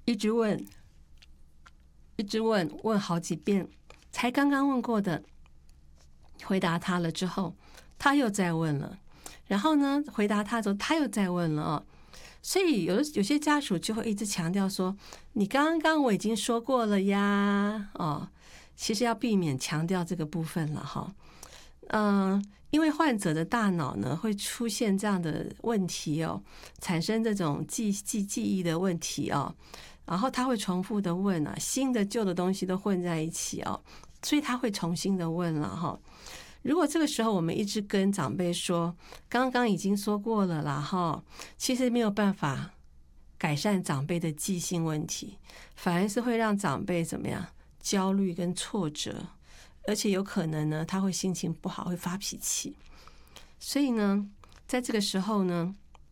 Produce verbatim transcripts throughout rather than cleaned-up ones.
一直问，一直问，问好几遍，才刚刚问过的，回答他了之后，他又再问了，然后呢，回答他之后，他又再问了哦。所以有的有些家属就会一直强调说：“你刚刚我已经说过了呀。”哦，其实要避免强调这个部分了哈。嗯，因为患者的大脑呢会出现这样的问题哦，产生这种记记记忆的问题哦，然后他会重复的问啊，新的旧的东西都混在一起哦，所以他会重新的问了哈。如果这个时候我们一直跟长辈说刚刚已经说过了啦哈，其实没有办法改善长辈的记性问题，反而是会让长辈怎么样焦虑跟挫折，而且有可能呢他会心情不好，会发脾气。所以呢在这个时候呢，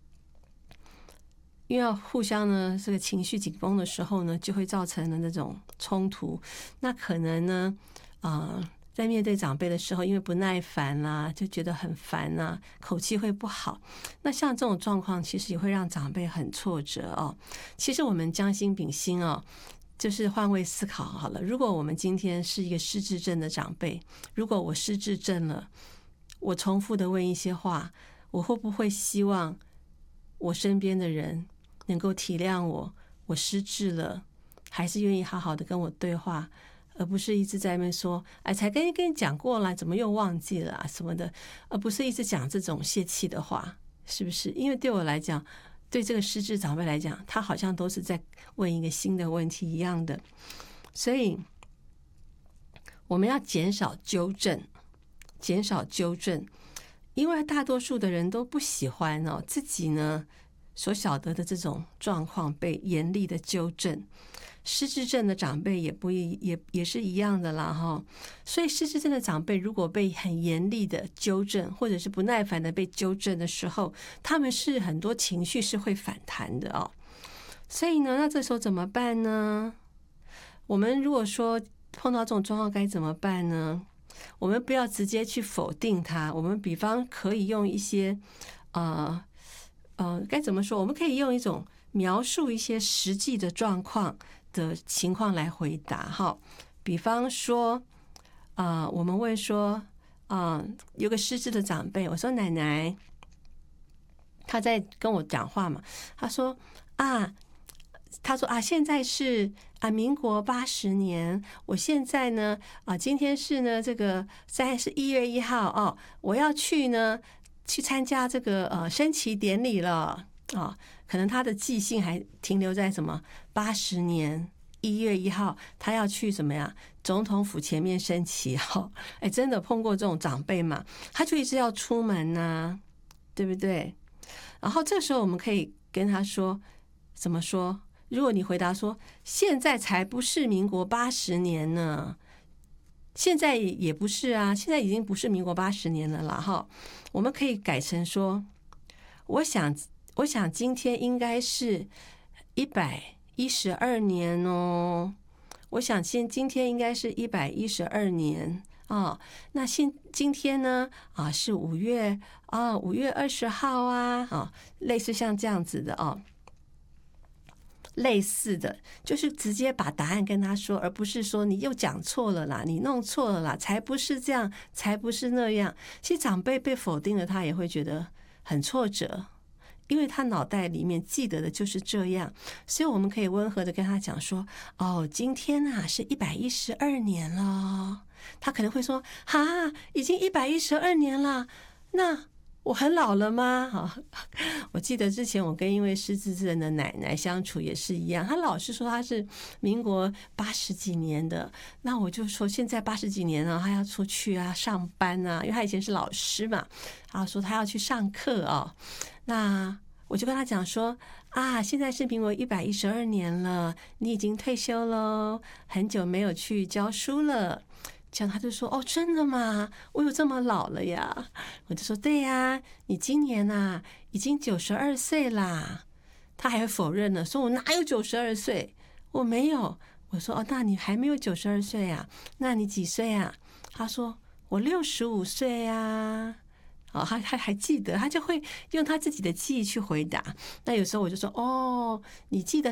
因为要互相呢这个情绪紧绷的时候呢，就会造成了那种冲突。那可能呢啊、呃在面对长辈的时候，因为不耐烦啦，就觉得很烦啊，口气会不好。那像这种状况，其实也会让长辈很挫折哦。其实我们将心比心哦，就是换位思考好了。如果我们今天是一个失智症的长辈，如果我失智症了，我重复的问一些话，我会不会希望我身边的人能够体谅我，我失智了，还是愿意好好的跟我对话？而不是一直在那边说，哎，才跟跟你讲过了，怎么又忘记了啊什么的，而不是一直讲这种泄气的话，是不是？因为对我来讲，对这个失智长辈来讲，他好像都是在问一个新的问题一样的，所以我们要减少纠正，减少纠正，因为大多数的人都不喜欢哦自己呢所晓得的这种状况被严厉的纠正。失智症的长辈也不也也是一样的啦哈，所以失智症的长辈如果被很严厉的纠正，或者是不耐烦的被纠正的时候，他们是很多情绪是会反弹的哦。所以呢，那这时候怎么办呢？我们如果说碰到这种状况该怎么办呢？我们不要直接去否定它，我们比方可以用一些呃呃该怎么说？我们可以用一种描述一些实际的状况的情况来回答哈。比方说啊、呃，我们问说啊、呃，有个失智的长辈，我说奶奶，他在跟我讲话嘛，他说啊，他说啊，现在是啊民国八十年，我现在呢啊，今天是呢这个现在是一月一号哦，我要去呢去参加这个呃升旗典礼了啊，可能他的记性还停留在什么八十年一月一号，他要去什么呀？总统府前面升旗哈，哎，真的碰过这种长辈嘛？他就一直要出门呐、啊，对不对？然后这时候我们可以跟他说，怎么说？如果你回答说现在才不是民国八十年呢，现在也不是啊，现在已经不是民国八十年了啦哈。我们可以改成说，我想，我想今天应该是一百一十二年哦。我想今今天应该是一百一十二年啊。那现今天呢啊是五月啊五月二十号啊啊，类似像这样子的哦。类似的就是直接把答案跟他说，而不是说你又讲错了啦，你弄错了啦，才不是这样，才不是那样。其实长辈被否定了，他也会觉得很挫折，因为他脑袋里面记得的就是这样。所以我们可以温和的跟他讲说，哦，今天啊是一百一十二年了。他可能会说，哈，已经一百一十二年了，那我很老了吗？我记得之前我跟一位失智症的奶奶相处也是一样，她老是说她是民国八十几年的，那我就说现在八十几年了，她要出去啊上班啊，因为她以前是老师嘛，然后说她要去上课啊、哦，那我就跟她讲说啊，现在是民国一百一十二年了，你已经退休了，很久没有去教书了。这样他就说，哦，真的吗？我有这么老了呀？我就说对呀，你今年啊已经九十二岁啦。他还否认了，说我哪有九十二岁，我没有。我说哦，那你还没有九十二岁啊？那你几岁啊？他说我六十五岁啊。哦，他他还记得，他就会用他自己的记忆去回答。那有时候我就说，哦，你记得